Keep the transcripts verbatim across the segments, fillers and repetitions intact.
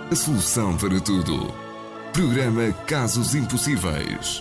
A solução para tudo. Programa Casos Impossíveis.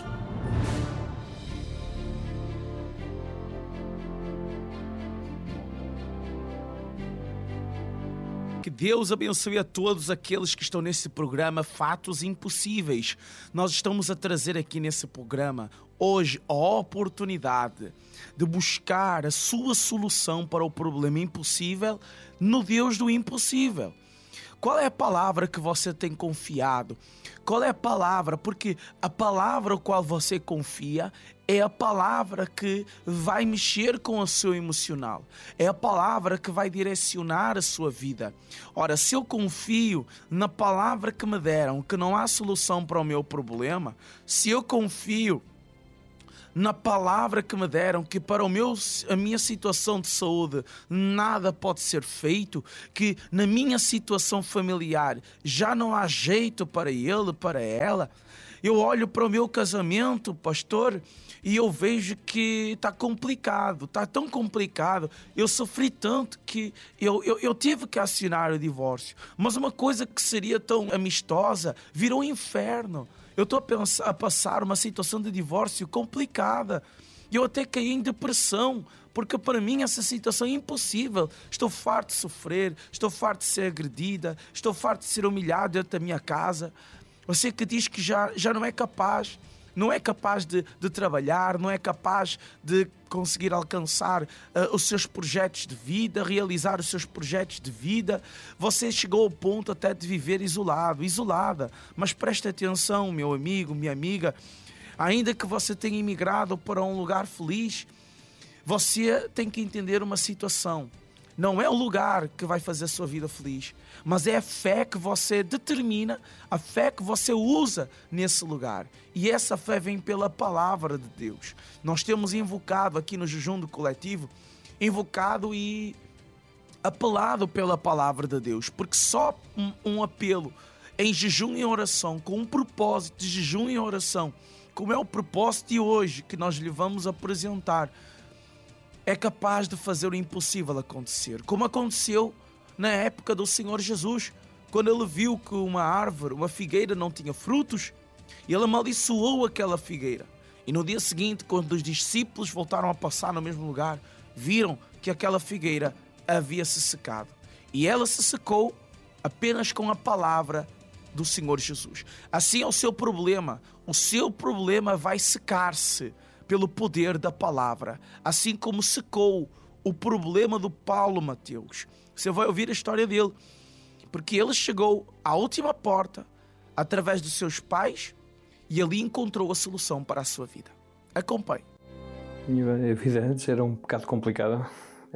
Que Deus abençoe a todos aqueles que estão nesse programa Fatos Impossíveis. Nós estamos a trazer aqui nesse programa hoje a oportunidade de buscar a sua solução para o problema impossível no Deus do impossível. Qual é a palavra que você tem confiado? Qual é a palavra? Porque a palavra a qual você confia é a palavra que vai mexer com o seu emocional. É a palavra que vai direcionar a sua vida. Ora, se eu confio na palavra que me deram, que não há solução para o meu problema, se eu confio na palavra que me deram, que para o meu, a minha situação de saúde nada pode ser feito, que na minha situação familiar já não há jeito para ele, para ela. Eu olho para o meu casamento, pastor, e eu vejo que está complicado, está tão complicado. Eu sofri tanto que eu, eu, eu tive que assinar o divórcio. Mas uma coisa que seria tão amistosa virou um inferno. Eu estou a, pensar, a passar uma situação de divórcio complicada. Eu até caí em depressão, porque para mim essa situação é impossível. Estou farto de sofrer, estou farto de ser agredida, estou farto de ser humilhado dentro da minha casa. Você que diz que já, já não é capaz, não é capaz de, de trabalhar, não é capaz de conseguir alcançar uh, os seus projetos de vida, realizar os seus projetos de vida. Você chegou ao ponto até de viver isolado, isolada. Mas preste atenção, meu amigo, minha amiga, ainda que você tenha imigrado para um lugar feliz, você tem que entender uma situação. Não é o lugar que vai fazer a sua vida feliz, mas é a fé que você determina, a fé que você usa nesse lugar. E essa fé vem pela palavra de Deus. Nós temos invocado aqui no jejum do coletivo, invocado e apelado pela palavra de Deus, porque só um, um apelo em jejum e oração, com um propósito de jejum e oração, como é o propósito de hoje que nós lhe vamos apresentar, é capaz de fazer o impossível acontecer. Como aconteceu na época do Senhor Jesus, quando ele viu que uma árvore, uma figueira não tinha frutos, e ele amaldiçoou aquela figueira. E no dia seguinte, quando os discípulos voltaram a passar no mesmo lugar, viram que aquela figueira havia se secado. E ela se secou apenas com a palavra do Senhor Jesus. Assim é o seu problema. O seu problema vai secar-se pelo poder da palavra, assim como secou o problema do Paulo Mateus. Você vai ouvir a história dele, porque ele chegou à última porta através dos seus pais e ali encontrou a solução para a sua vida. Acompanhe. A minha vida antes era um bocado complicada.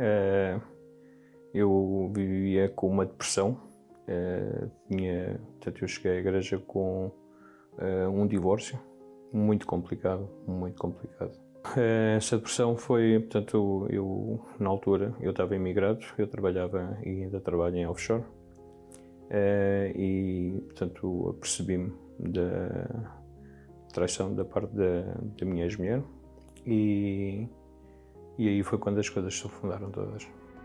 Eu vivia com uma depressão. Tinha, portanto, eu cheguei à igreja com um divórcio. Muito complicado, muito complicado. Essa depressão foi, portanto, eu, na altura, eu estava imigrado, eu trabalhava e ainda trabalho em offshore, e, portanto, apercebi-me da traição da parte da, da minha ex-mulher, e, e aí foi quando as coisas se afundaram todas.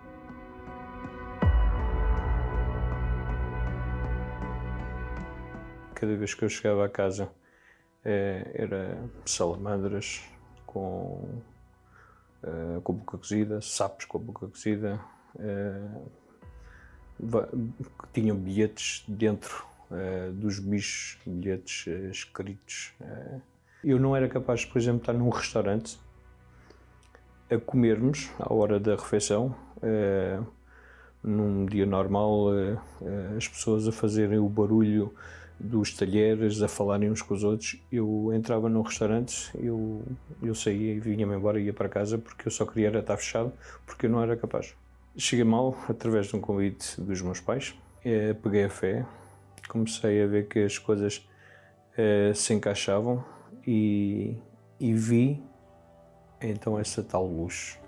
Cada vez que eu chegava a casa, era salamandras com, uh, com a boca cozida, sapos com a boca cozida, uh, tinham bilhetes dentro uh, dos bichos, bilhetes uh, escritos. Uh. Eu não era capaz, por exemplo, de estar num restaurante a comermos à hora da refeição, uh, num dia normal, uh, uh, as pessoas a fazerem o barulho dos talheres, a falarem uns com os outros. Eu entrava num restaurante, eu, eu saía e vinha-me embora e ia para casa porque eu só queria era estar fechado, porque eu não era capaz. Cheguei mal através de um convite dos meus pais, eh, peguei a fé, comecei a ver que as coisas eh, se encaixavam e, e vi então essa tal luz.